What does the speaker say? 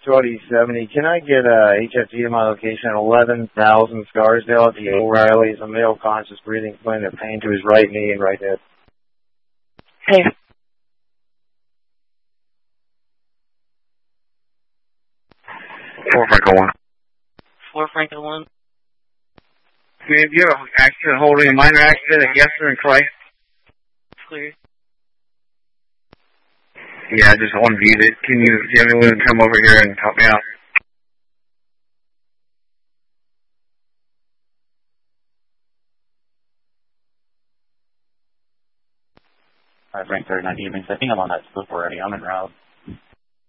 2070. Can I get HFT to my location at 11,000 Scarsdale at the O'Reilly's? A male conscious breathing, complaining of pain to his right knee and right hip. Hey. 4 Franco 1. 4 Franco 1. Do you have an accident holding a minor accident at Gessner and Clay? Clear. Yeah, I just unviewed it. Do you have anyone come over here and help me out? Alright, Frank 39 evenings. I think I'm on that slip already. I'm en route.